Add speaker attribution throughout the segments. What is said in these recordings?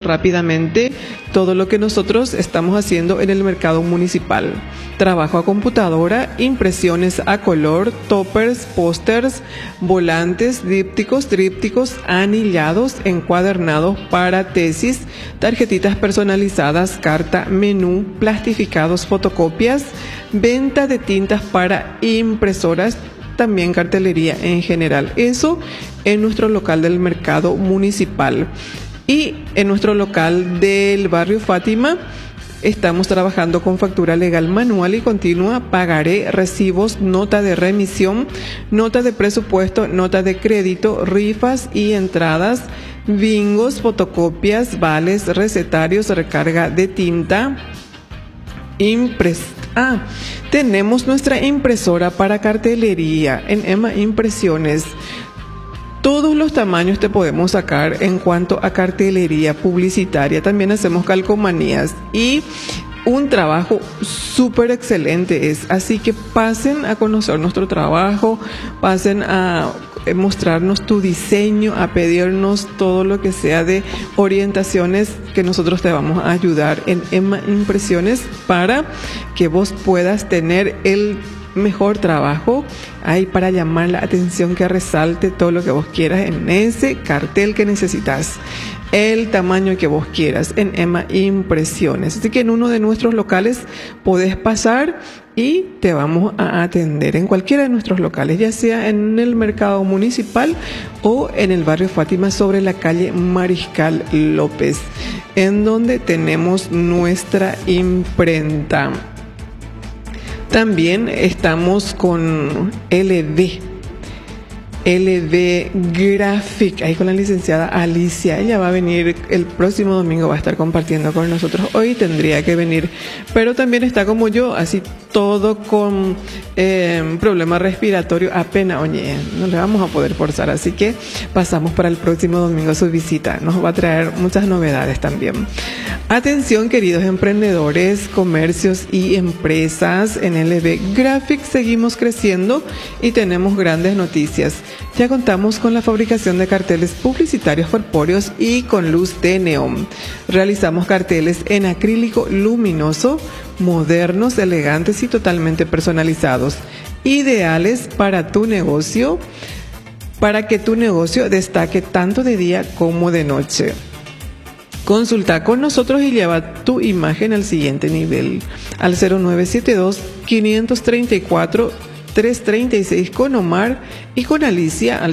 Speaker 1: rápidamente todo lo que nosotros estamos haciendo en el mercado municipal. Trabajo a computadora, impresiones a color, toppers, pósters, volantes, trípticos, anillados, encuadernados para tesis, tarjetitas personalizadas, carta, menú, plastificados, fotocopias, venta de tintas para impresoras, también cartelería en general. Eso en nuestro local del mercado municipal. Y en nuestro local del barrio Fátima estamos trabajando con factura legal manual y continua, pagaré, recibos, nota de remisión, nota de presupuesto, nota de crédito, rifas y entradas, bingos, fotocopias, vales, recetarios, recarga de tinta, tenemos nuestra impresora para cartelería en EMA Impresiones. Todos los tamaños te podemos sacar en cuanto a cartelería publicitaria. También hacemos calcomanías y un trabajo súper excelente es. Así que pasen a conocer nuestro trabajo, pasen a mostrarnos tu diseño, a pedirnos todo lo que sea de orientaciones que nosotros te vamos a ayudar en EMA Impresiones para que vos puedas tener el mejor trabajo ahí para llamar la atención, que resalte todo lo que vos quieras en ese cartel que necesitas, el tamaño que vos quieras en EMA Impresiones. Así que en uno de nuestros locales podés pasar y te vamos a atender en cualquiera de nuestros locales, ya sea en el mercado municipal o en el barrio Fátima sobre la calle Mariscal López, en donde tenemos nuestra imprenta. También estamos con LD Graphic, ahí con la licenciada Alicia. Ella va a venir el próximo domingo, va a estar compartiendo con nosotros. Hoy tendría que venir, pero también está como yo, así todo con problema respiratorio, apenas, oye, no le vamos a poder forzar, así que pasamos para el próximo domingo su visita. Nos va a traer muchas novedades también. Atención, queridos emprendedores, comercios y empresas, en LB Graphic seguimos creciendo y tenemos grandes noticias. Ya contamos con la fabricación de carteles publicitarios corpóreos y con luz de neón. Realizamos carteles en acrílico luminoso, modernos, elegantes y totalmente personalizados, ideales para tu negocio, para que tu negocio destaque tanto de día como de noche. Consulta con nosotros y lleva tu imagen al siguiente nivel, al 0972-534-336 con Omar y con Alicia al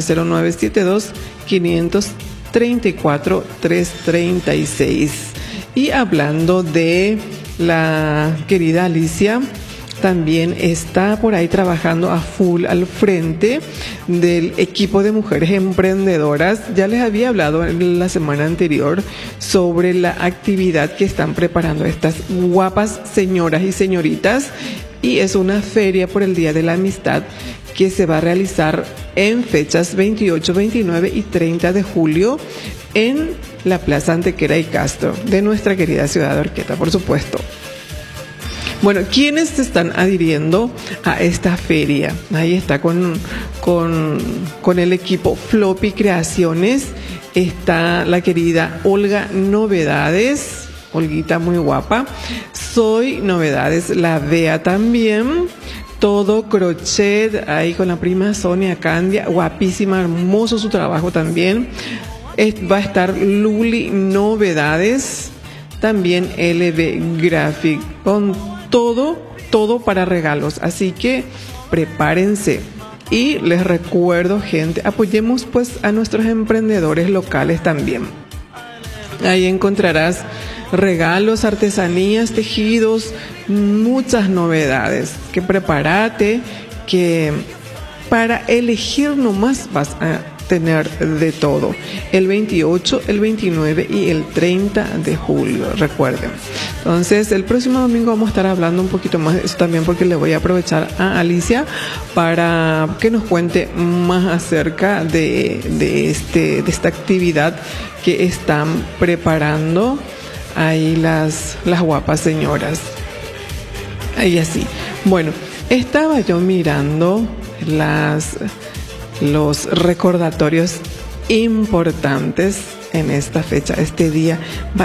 Speaker 1: 0972-534-336. Y hablando de la querida Alicia, también está por ahí trabajando a full al frente del equipo de mujeres emprendedoras. Ya les había hablado en la semana anterior sobre la actividad que están preparando estas guapas señoras y señoritas, y es una feria por el Día de la Amistad que se va a realizar en fechas 28, 29 y 30 de julio en la Plaza Antequera y Castro de nuestra querida ciudad de Horqueta, por supuesto. Bueno, ¿quiénes se están adhiriendo a esta feria? Ahí está con el equipo Floppy Creaciones. Está la querida Olga Novedades, Olguita muy guapa. Soy Novedades, la Bea también. Todo crochet, ahí con la prima Sonia Candia, guapísima, hermoso su trabajo también. Va a estar Luli Novedades, también LB Graphic, con todo para regalos, así que prepárense. Y les recuerdo, gente, apoyemos pues a nuestros emprendedores locales también. Ahí encontrarás regalos, artesanías, tejidos, muchas novedades. Que prepárate, que para elegir nomás vas a tener de todo. El 28, el 29 y el 30 de julio, recuerden. Entonces, el próximo domingo vamos a estar hablando un poquito más de eso también, porque le voy a aprovechar a Alicia para que nos cuente más acerca de esta actividad que están preparando ahí las guapas señoras. Ahí así. Bueno, estaba yo mirando los recordatorios importantes en esta fecha. Este día va